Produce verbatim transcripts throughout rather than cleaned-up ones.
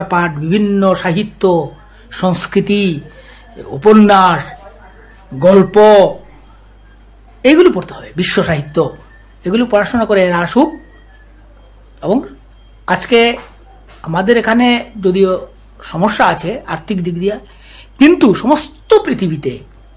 পাঠ, বিভিন্ন সাহিত্য, সংস্কৃতি, উপন্যাস, গল্প, এগুলো পড়তে হবে, বিশ্ব সাহিত্য, এগুলো পড়াশোনা করে এরা আসুক। এবং আজকে আমাদের এখানে যদিও সমস্যা আছে আর্থিক দিক দিয়ে, কিন্তু সমস্ত পৃথিবীতে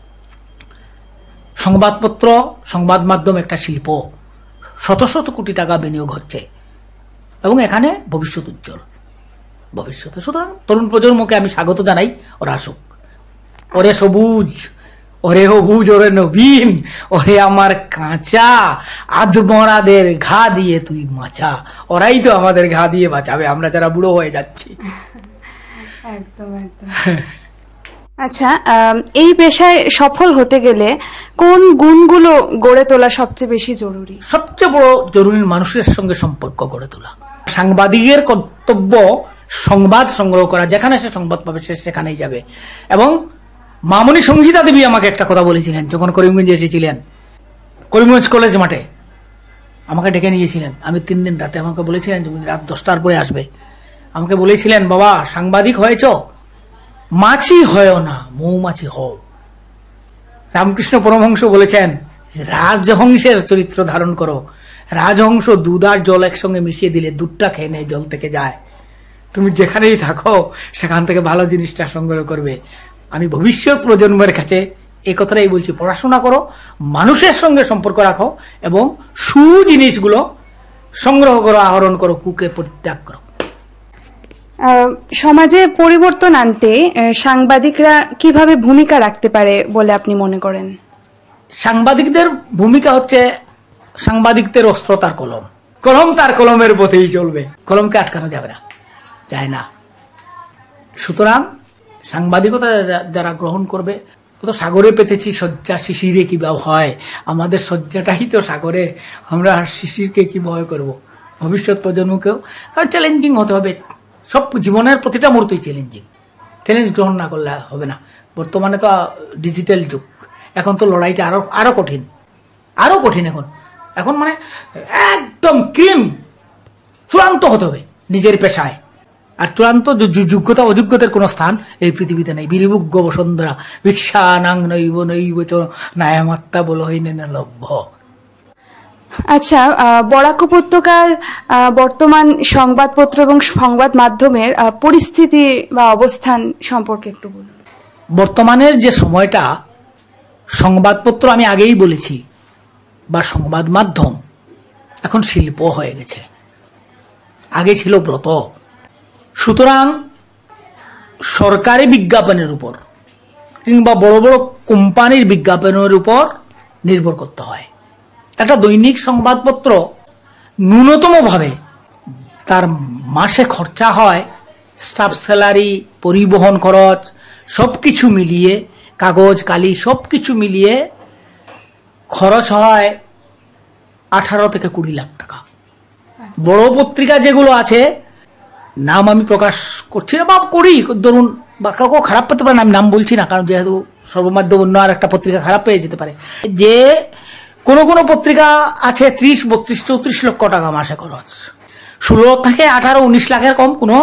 সংবাদপত্র, সংবাদ মাধ্যম একটা শিল্প, শত শত কোটি টাকা বিনিয়োগ হচ্ছে এবং এখানে ভবিষ্যৎ উজ্জ্বল ভবিষ্যতে। সুতরাং তরুণ প্রজন্মকে আমি স্বাগত জানাই, ওরা আসুক। ওরে সবুজ, ওরে সবুজ, ওরে নবীন, ওরে আমার কাঁচা আধমরাদের ঘা দিয়ে তুই মাচা। ওরাই তো আমাদের ঘা দিয়ে বাঁচাবে, আমরা যারা বুড়ো হয়ে যাচ্ছি। একদম একদম। আচ্ছা, এই পেশায় সফল হতে গেলে কোন গুণগুলো গড়ে তোলা সবচেয়ে বেশি জরুরি? সবচেয়ে বড় জরুরি মানুষের সঙ্গে সম্পর্ক গড়ে তোলা। সাংবাদিকের কর্তব্য সংবাদ সংগ্রহ করা, যেখানে সে সংবাদ পাবে সে সেখানেই যাবে। এবং মামনি সংগীতা দেবী আমাকে একটা কথা বলেছিলেন যখন করিমগঞ্জে এসেছিলেন, করিমগঞ্জ কলেজ মাঠে আমাকে ডেকে নিয়েছিলেন। আমি তিন দিন রাতে আমাকে বলেছিলেন রাত দশটার পরে আসবে। আমাকে বলেছিলেন, বাবা সাংবাদিক হয়েছ, মাছি হয় না, মৌমাছি হও। রামকৃষ্ণ পরমহংস বলেছেন রাজহংসের চরিত্র ধারণ করো। রাজহংস দুধ আর জল একসঙ্গে মিশিয়ে দিলে দুধটা খেয়ে নেয়, জল থেকে যায়। তুমি যেখানেই থাকো সেখান থেকে ভালো জিনিসটা সংগ্রহ করবে। আমি ভবিষ্যৎ প্রজন্মের কাছে এই কথাটাই বলছি, পড়াশোনা করো, মানুষের সঙ্গে সম্পর্ক রাখো এবং সু জিনিসগুলো সংগ্রহ করো, আহরণ করো, কুকে পরিত্যাগ করো। সমাজে পরিবর্তন আনতে সাংবাদিকরা কিভাবে ভূমিকা রাখতে পারে বলে আপনি মনে করেন? সাংবাদিকদের ভূমিকা হচ্ছে, সাংবাদিকদের অস্ত্র তার কলম, কলম তার কলমের পথেই চলবে, কলমকে আটকানো যাবে না, যায় না। সুতরাং সাংবাদিকতা যারা গ্রহণ করবে, তো সাগরে পেতেছি শয্যা, শিশিরে কি বা ভয়। আমাদের শয্যাটাই তো সাগরে, আমরা শিশিরকে কি ভয় করব? ভবিষ্যৎ প্রজন্মকেও কারণ চ্যালেঞ্জিং হতে হবে। সব জীবনের প্রতিটা মুহূর্তই চ্যালেঞ্জিং, চ্যালেঞ্জ গ্রহণ না করলে হবে না। বর্তমানে তো ডিজিটাল যুগ, এখন তো লড়াইটা আরো আরো কঠিন, আরো কঠিন। এখন এখন মানে একদম ক্রিম চূড়ান্ত হতে হবে নিজের পেশায়। আর চূড়ান্ত যোগ্যতা অযোগ্যতার কোনো স্থান এই পৃথিবীতে নেই। বীরভুগ্য বসুন্ধরা ভিক্ষা নাং নৈব নৈব চ নায়ামাত্তা বলহীন লভ্য। আচ্ছা, বরাক উপত্যকার বর্তমান সংবাদপত্র এবং সংবাদ মাধ্যমের পরিস্থিতি বা অবস্থান সম্পর্কে একটু বলুন। বর্তমানের যে সময়টা, সংবাদপত্র আমি আগেই বলেছি বা সংবাদ মাধ্যম এখন শিল্প হয়ে গেছে, আগে ছিল ব্রত। সুতরাং সরকারি বিজ্ঞাপনের উপর কিংবা বড় বড় কোম্পানির বিজ্ঞাপনের উপর নির্ভর করতে হয়। একটা দৈনিক সংবাদপত্র ন্যূনতমভাবে তার মাসে খরচা হয়, স্টাফ স্যালারি, পরিবহন খরচ সব কিছু মিলিয়ে, কাগজ কালি সব কিছু মিলিয়ে খরচ হয় আঠারো থেকে কুড়ি লাখ টাকা। বড় পত্রিকা যেগুলো আছে, নাম আমি প্রকাশ করছি না বা করি, ধরুন বা কাউকে খারাপ পেতে পারে, আমি নাম বলছি না, কারণ যেহেতু সর্বমাধ্যম অন্য আর একটা পত্রিকা খারাপ পেয়ে যেতে পারে, যে কোনো কোনো পত্রিকা আছে ত্রিশ বত্রিশ চৌত্রিশ লক্ষ টাকা মাসে খরচ। ষোলো থেকে আঠারো উনিশ লাখের কম কোনো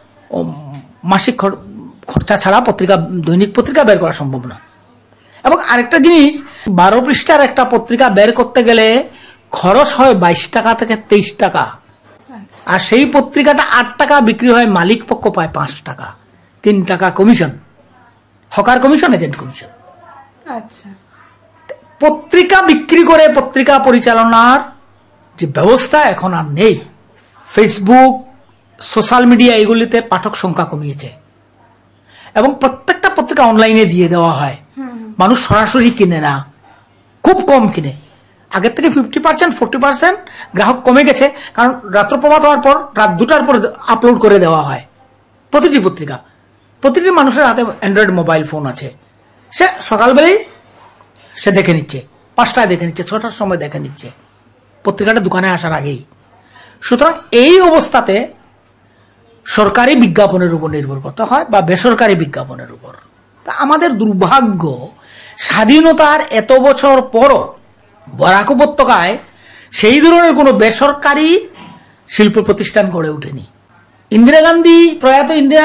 মাসিক খরচা ছাড়া পত্রিকা, দৈনিক পত্রিকা বের করা সম্ভব নয়। এবং আরেকটা জিনিস, বারো পৃষ্ঠার একটা পত্রিকা বের করতে গেলে খরচ হয় বাইশ টাকা থেকে তেইশ টাকা, আর সেই পত্রিকাটা আট টাকা বিক্রি হয়, মালিক পক্ষ পায় পাঁচ টাকা, তিন টাকা commission, hawker commission, agent commission. আচ্ছা, পত্রিকা বিক্রি করে পত্রিকা পরিচালনার যে ব্যবস্থা এখন আর নেই। ফেসবুক, সোশ্যাল মিডিয়া এগুলিতে পাঠক সংখ্যা কমিয়েছে এবং প্রত্যেকটা পত্রিকা অনলাইনে দিয়ে দেওয়া হয়। মানুষ সরাসরি কিনে না, খুব কম কিনে। আগের থেকে ফিফটি পার্সেন্ট ফোরটি পার্সেন্ট গ্রাহক কমে গেছে, কারণ রাত্রপ্রভাত হওয়ার পর রাত দুটার পর আপলোড করে দেওয়া হয় প্রতিটি পত্রিকা। প্রতিটি মানুষের হাতে অ্যান্ড্রয়েড মোবাইল ফোন আছে, সে সকালবেলায় সে দেখে নিচ্ছে, পাঁচটায় দেখে নিচ্ছে, ছটার সময় দেখে নিচ্ছে, পত্রিকাটা দোকানে আসার আগেই। সুতরাং এই অবস্থাতে সরকারি বিজ্ঞাপনের উপর নির্ভর করতে হয় বা বেসরকারি বিজ্ঞাপনের উপর। তা আমাদের দুর্ভাগ্য, স্বাধীনতার এত বছর পরও বরাক উপত্যকায় সেই ধরনের কোনো বেসরকারি শিল্প প্রতিষ্ঠান গড়ে ওঠেনি। ইন্দিরা গান্ধী, প্রয়াত ইন্দিরা